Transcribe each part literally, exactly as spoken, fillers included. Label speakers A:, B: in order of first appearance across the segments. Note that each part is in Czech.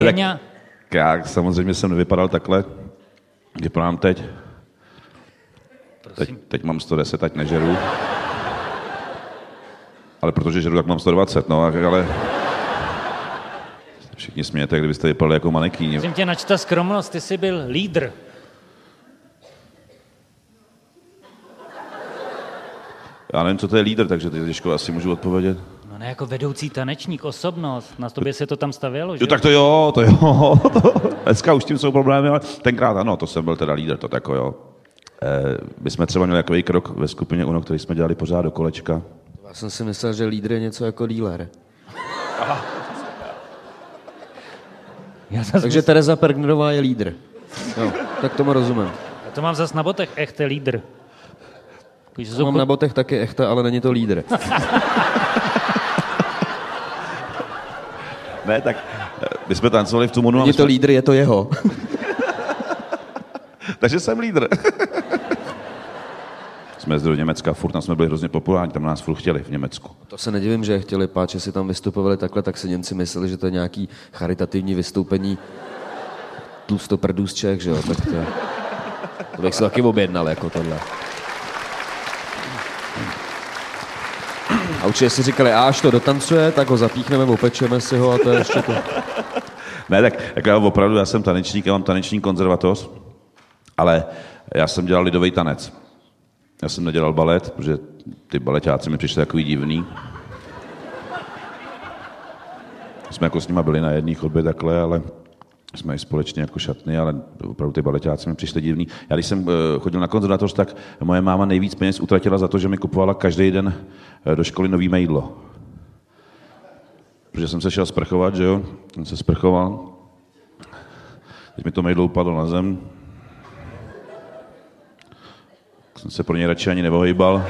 A: Tak já samozřejmě jsem nevypadal takhle. Vypadám teď. teď. Teď mám sto deset, ať nežeru. Ale protože žeru, tak mám sto dvacet, no, ale... Všichni smějete, kdybyste vypadali jako manekýně.
B: Musím tě načta skromnost, ty jsi byl lídr.
A: Já nevím, co to je lídr, takže ty těžko asi můžu odpovědět.
B: No ne, jako vedoucí tanečník, osobnost. Na tobě se to tam stavělo, že?
A: Jo, tak to jo, to jo. Dneska už tím jsou problémy, ale tenkrát ano, to jsem byl teda lídr, to tako jo. E, my jsme třeba měli takový krok ve skupině UNO, který jsme dělali pořád do kolečka.
C: Já jsem si myslel, že lídr je něco jako dealer.
B: Aha.
C: Takže mysl... Tereza Pergnerová je lídr. Jo, tak tomu rozumím.
B: Já to mám zas na botech, echte lídr.
C: Mám jako... na botech taky echte, ale není to lídr.
A: Ne, tak my jsme tancovali v Tumunu.
C: Není to jsme... lídr, je to jeho.
A: Takže jsem lídr. Jsme jezdili do Německa, furt tam jsme byli hrozně populární, tam nás furt chtěli v Německu.
C: To se nedivím, že chtěli, páč, že si tam vystupovali takhle, tak si Němci mysleli, že to je nějaký charitativní vystoupení tlustoprdů z Čech, že jo, tak to, to bych si taky objednal, jako tohle. A určitě si říkali, a až to dotancuje, tak ho zapíchneme, opečeme si ho a to je ještě to.
A: Ne, tak, tak já opravdu, já jsem tanečník, já mám taneční konzervatoř, ale já jsem dělal lidový tanec. Já jsem nedělal balet, protože ty baletáci mi přišli takový divný. Jsme jako s nima byli na jedné chodbě takhle, ale jsme i společně jako šatny, ale opravdu ty baletáci mi přišli divný. Já když jsem chodil na konzervatoř, tak moje máma nejvíc peněz utratila za to, že mi kupovala každý den do školy nový mejdlo. Protože jsem se šel sprchovat, že jo? Jsem se sprchoval. Teď mi to mejdlo upadlo na zem. Jsem se pro něj radši ani nevohejbal.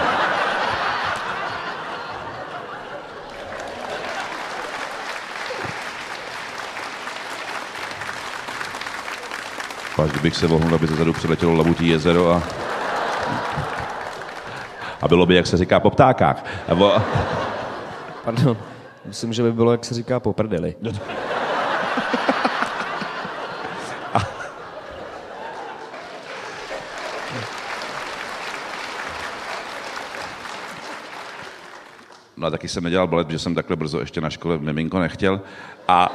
A: Páč, kdybych se vohnul, aby zezadu přiletělo Labutí jezero a... A bylo by, jak se říká, po ptákách. Nebo...
C: Pardon, myslím, že by bylo, jak se říká, po prdeli. No a taky jsem nedělal balet, protože jsem takhle brzo ještě na škole miminko nechtěl. A...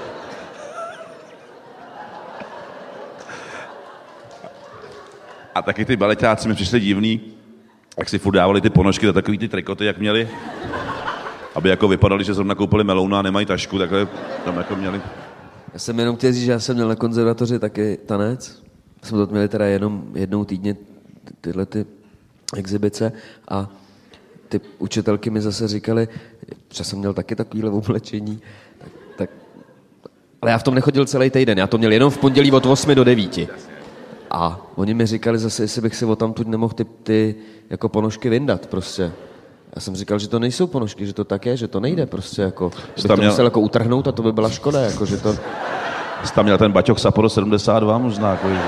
C: A taky ty baletáci mi přišli divný, jak si furt dávali ty ponožky za takový ty trikoty, jak měli. Aby jako vypadali, že zrovna koupili melouna a nemají tašku, takhle tam jako měli.
D: Já jsem jenom chtěl říct, že já jsem měl na konzervatoři taky tanec. Jsme to měli teda jenom jednou týdně tyhle ty exibice a ty učitelky mi zase říkali, že jsem měl taky takovýhle oblečení, tak, tak, ale já v tom nechodil celý týden, já to měl jenom v pondělí od osmi do devíti. A oni mi říkali zase, jestli bych si odtamtud nemohl ty, ty jako ponožky vyndat prostě. Já jsem říkal, že to nejsou ponožky, že to tak je, že to nejde prostě jako. Bych to měl... musel jako utrhnout a to by byla škoda, jako že to...
A: Jsi tam měl ten baťoch Sapporo sedmdesát dva možná, jako, že...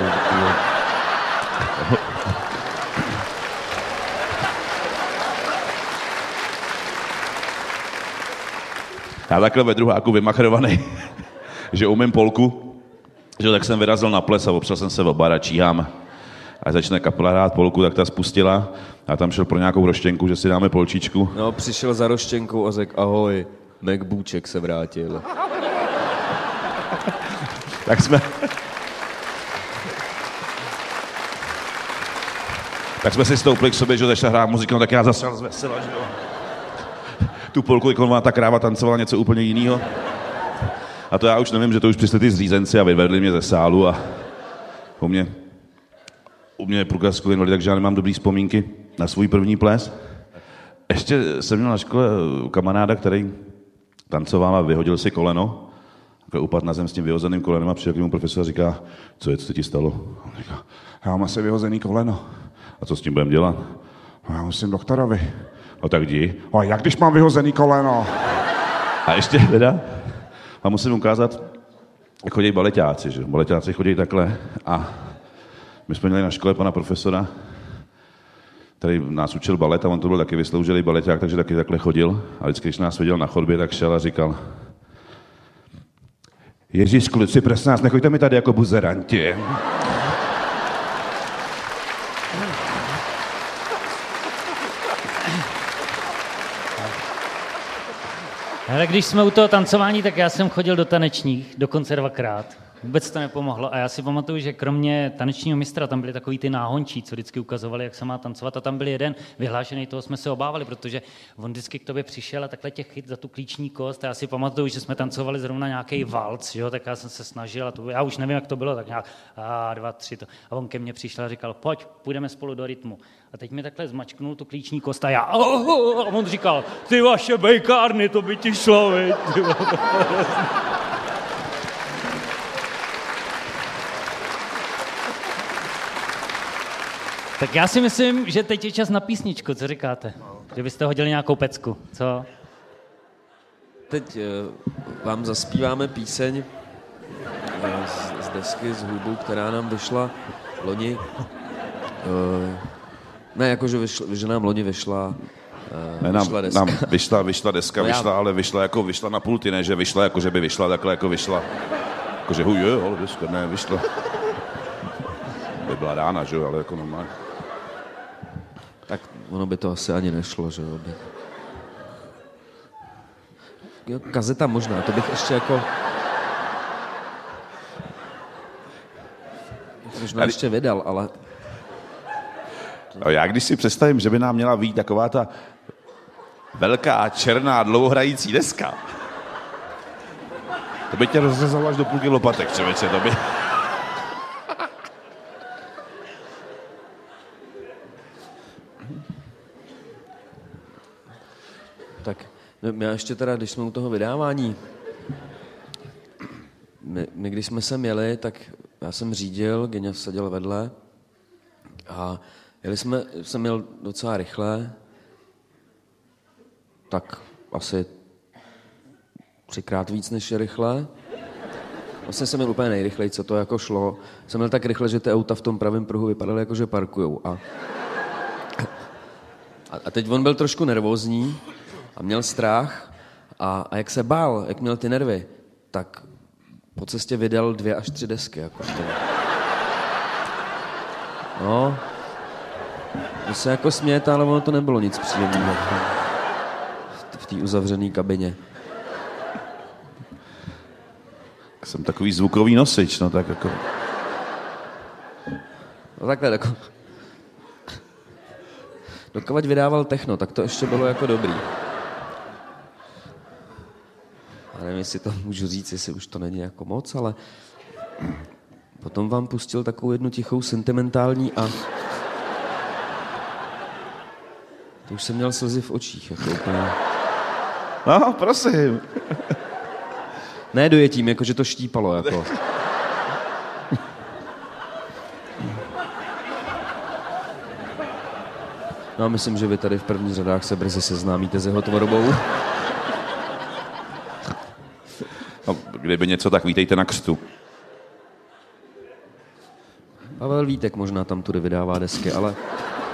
A: Já takhle ve druháku vymachrovaný, že umím polku, že tak jsem vyrazil na ples a opřel jsem se o bar a číhám. A začne kapela hrát polku, tak ta spustila a tam šel pro nějakou roštěnku, že si dáme polčičku.
D: No, přišel za roštěnkou a řekl, ahoj, MacBooček se vrátil.
A: Tak jsme... tak jsme si stoupli k sobě, že začala hrát muziku, no tak já zase z vesela, že jo. Tu polku, jako má ta kráva tancovala něco úplně jiného. A to já už nevím, že to už přišli ty zřízenci a vyvedli mě ze sálu a u mě, u mě je průkazku invalid, takže já nemám dobrý vzpomínky na svůj první ples. Ještě jsem měl na škole kamaráda, který tancoval a vyhodil si koleno. Upadl na zem s tím vyhozeným kolenem a přijel k němu profesor a říká, co je, co ti stalo? A on říká, já mám asi vyhozený koleno. A co s tím budeme dělat?
E: No, já musím doktorovi.
A: No tak jdi.
E: A jak když mám vyhozený koleno?
A: A ještě teda, a musím ukázat, jak chodí baletáci, že? Baletáci chodí takhle a my jsme měli na škole pana profesora, který nás učil balet a on to byl taky vysloužilý baleták, takže taky takhle chodil a vždycky, když nás viděl na chodbě, tak šel a říkal, Ježíš, kluci, prosím nás, nechoďte mi tady jako buzeranti.
B: Ale když jsme u toho tancování, tak já jsem chodil do tanečních, dokonce dvakrát. Vůbec to nepomohlo. A já si pamatuju, že kromě tanečního mistra tam byli takový ty náhončí, co vždycky ukazovali, jak se má tancovat. A tam byl jeden vyhlášený, toho jsme se obávali, protože on vždycky k tobě přišel a takhle tě chyt za tu klíční kost. A já si pamatuju, že jsme tancovali zrovna nějaký valc, jo? Tak já jsem se snažil a to, já už nevím, jak to bylo, tak nějak a dva, tři to. A on ke mně přišel a říkal, pojď, půjdeme spolu do rytmu. A teď mi takhle zmačknul tu klíční kost a já, a on říkal, ty vaše bejkárny, to by ti šlo, viď? Tak já si myslím, že teď je čas na písničku, co říkáte? Že byste hodili nějakou pecku, co?
D: Teď uh, vám zaspíváme píseň uh, z, z desky z hudbu, která nám vyšla loni. Uh, ne, jakože vyšla, že nám loni vyšla, uh,
A: ne, nám,
D: vyšla deska.
A: Nám vyšla, vyšla deska,
D: no já...
A: vyšla, ale vyšla jako vyšla na pulty, ne, že vyšla jako, že by vyšla takhle jako vyšla. Jakože huje, ale deska, ne, vyšla. By byla rána, že jo, ale jako normálně.
D: Tak ono by to asi ani nešlo, že jo. Jo, kazeta možná, to bych ještě jako... Možná
A: Ale...
D: ještě vydal, ale...
A: No, já když si představím, že by nám měla vyjít taková ta velká, černá, dlouhohrající deska, to by tě rozřezalo až do půlky lopatek, člověče, to by...
D: Tak no, já ještě teda, když jsme u toho vydávání, my, my když jsme sem jeli, tak já jsem řídil, Geňa seděl vedle a jeli jsme, jsem jel docela rychle, tak asi třikrát víc než je rychle. Vlastně jsem měl úplně nejrychleji, co to jako šlo. Jsem měl tak rychle, že ty auta v tom pravém pruhu vypadaly jako, že parkujou. A, a teď on byl trošku nervózní a měl strach a, a jak se bál, jak měl ty nervy, tak po cestě vydal dvě až tři desky. Jako to. No, to se jako smějete, ale ono to nebylo nic příjemného v té uzavřené kabině.
A: Jsem takový zvukový nosič, no tak jako...
D: No takhle, jako... Dokud vydával techno, tak to ještě bylo jako dobrý. Já nevím, jestli to můžu říct, jestli už to není jako moc, ale... Potom vám pustil takovou jednu tichou sentimentální a... To už jsem měl slzy v očích, jako úplně...
A: No, prosím.
D: Ne dojetím, jakože to štípalo, jako. No a myslím, že vy tady v prvních řadách se brzy seznámíte s jeho tvorbou.
A: No, kdyby něco, tak vítejte na křtu.
D: Pavel Vítek možná tam tudy vydává desky, ale...